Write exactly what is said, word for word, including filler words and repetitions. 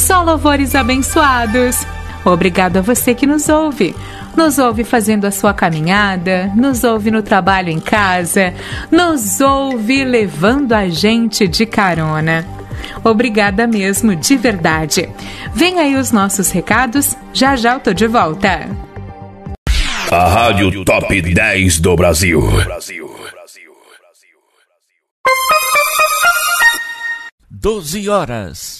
Só louvores abençoados. Obrigado a você que nos ouve. Nos ouve fazendo a sua caminhada, nos ouve no trabalho em casa, nos ouve levando a gente de carona. Obrigada mesmo, de verdade. Vem aí os nossos recados, já já eu tô de volta. A Rádio Top dez do Brasil. doze horas